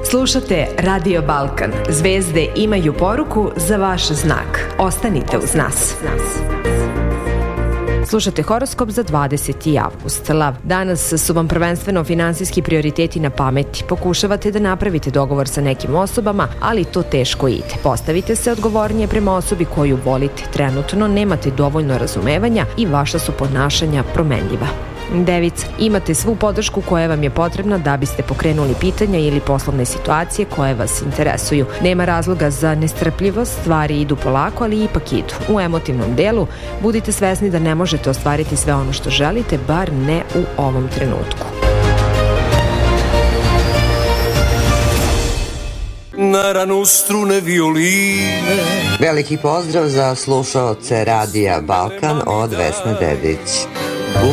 Slušate Radio Balkan. Zvezde imaju poruku za vaš znak. Ostanite uz nas. Slušate horoskop za 20. avgust. Lav, danas su vam prvenstveno finansijski prioriteti na pameti. Pokušavate da napravite dogovor sa nekim osobama, ali to teško ide. Postavite se odgovornije prema osobi koju volite. Trenutno nemate dovoljno razumevanja i vaša su ponašanja promenljiva. Devica, imate svu podršku koja vam je potrebna da biste pokrenuli pitanja ili poslovne situacije koje vas interesuju. Nema razloga za nestrpljivost, stvari idu polako, ali ipak idu. U emotivnom delu budite svesni da ne možete ostvariti sve ono što želite, bar ne u ovom trenutku. Na ranu strune violine. Veliki pozdrav za slušaoce Radija Balkan od Vesne Dedić.